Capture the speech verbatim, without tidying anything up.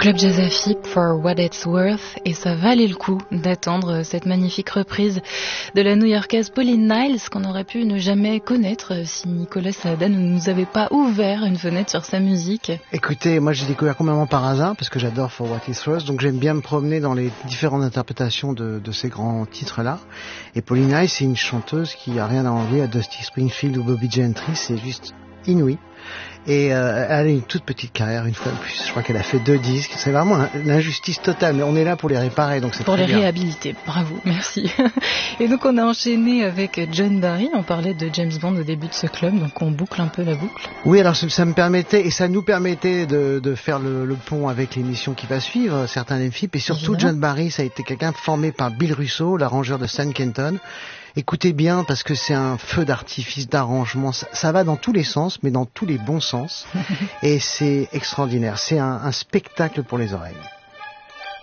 Club Jazz F I For What It's Worth, et ça valait le coup d'attendre cette magnifique reprise de la new-yorkaise Pauline Niles qu'on aurait pu ne jamais connaître si Nicolas Saadan ne nous avait pas ouvert une fenêtre sur sa musique. Écoutez, moi j'ai découvert complètement par hasard parce que j'adore For What It's Worth, donc j'aime bien me promener dans les différentes interprétations de, de ces grands titres-là. Et Pauline Niles, c'est une chanteuse qui a rien à envier à Dusty Springfield ou Bobby Gentry, c'est juste inouï. Et euh, elle a une toute petite carrière, une fois de plus. Je crois qu'elle a fait deux disques. C'est vraiment l'injustice totale, mais on est là pour les réparer, donc c'est pour très les bien. réhabiliter. Bravo, merci. Et donc on a enchaîné avec John Barry. On parlait de James Bond au début de ce club, donc on boucle un peu la boucle. Oui, alors ça, ça me permettait, et ça nous permettait de, de faire le, le pont avec l'émission qui va suivre, certains M F I P, et surtout évidemment. John Barry, ça a été quelqu'un formé par Bill Russo, l'arrangeur de Stan Kenton. Écoutez bien, parce que c'est un feu d'artifice, d'arrangement, ça, ça va dans tous les sens, mais dans tous les bons sens, et c'est extraordinaire, c'est un, un spectacle pour les oreilles.